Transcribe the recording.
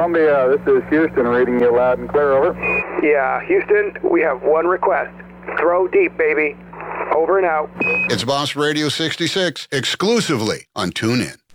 Columbia, this is Houston reading you loud and clear, over. Yeah, Houston, we have one request. Throw deep, baby. Over and out. It's Boss Radio 66, exclusively on TuneIn.